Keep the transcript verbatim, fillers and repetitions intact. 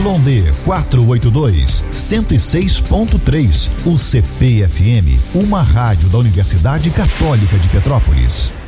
Y D quatrocentos e oitenta e dois, cento e seis ponto três. O C P F M, uma rádio da Universidade Católica de Petrópolis.